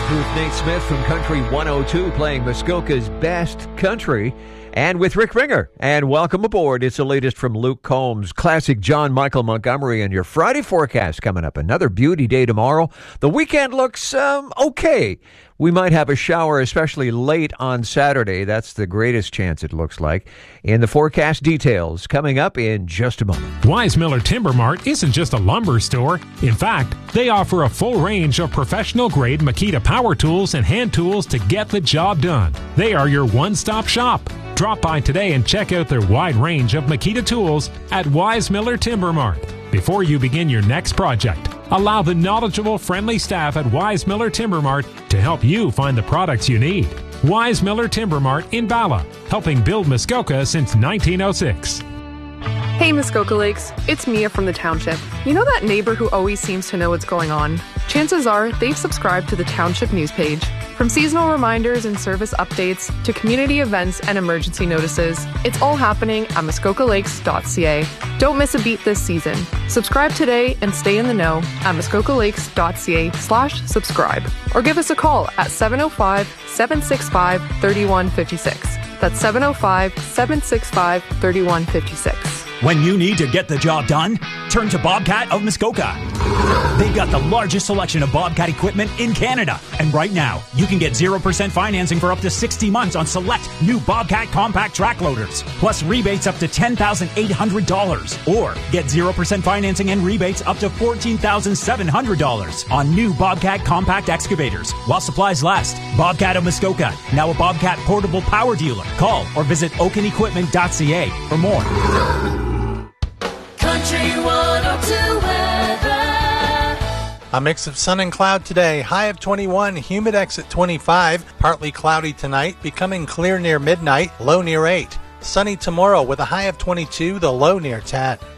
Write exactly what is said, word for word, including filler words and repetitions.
With Nate Smith from Country one oh two playing Muskoka's best country, and with Rick Ringer. And welcome aboard. It's the latest from Luke Combs, classic John Michael Montgomery, and your Friday forecast coming up. Another beauty day tomorrow. The weekend looks um, okay. We might have a shower, especially late on Saturday. That's the greatest chance, it looks like. In the forecast details, coming up in just a moment. Weismiller Timber Mart isn't just a lumber store. In fact, they offer a full range of professional-grade Makita power tools and hand tools to get the job done. They are your one-stop shop. Drop by today and check out their wide range of Makita tools at Weismiller Timber Mart. Before you begin your next project, allow the knowledgeable, friendly staff at Weismiller Timber Mart to help you find the products you need. Weismiller Timber Mart in Bala, helping build Muskoka since nineteen oh six. Hey Muskoka Lakes, it's Mia from the Township. You know that neighbor who always seems to know what's going on? Chances are they've subscribed to the Township news page. From seasonal reminders and service updates to community events and emergency notices, it's all happening at muskoka lakes dot c a. Don't miss a beat this season. Subscribe today and stay in the know at muskoka lakes dot c a slash subscribe. Or give us a call at seven oh five, seven six five, three one five six. That's seven oh five, seven six five, three one five six. When you need to get the job done, turn to Bobcat of Muskoka. They've got the largest selection of Bobcat equipment in Canada. And right now, you can get zero percent financing for up to sixty months on select new Bobcat compact track loaders, plus rebates up to ten thousand eight hundred dollars. Or get zero percent financing and rebates up to fourteen thousand seven hundred dollars on new Bobcat compact excavators while supplies last. Bobcat of Muskoka, now a Bobcat portable power dealer. Call or visit oaken equipment dot c a for more. Country one oh two weather. A mix of sun and cloud today. High of twenty-one, humidex at twenty-five. Partly cloudy tonight, becoming clear near midnight. Low near eight. Sunny tomorrow with a high of twenty-two, the low near ten.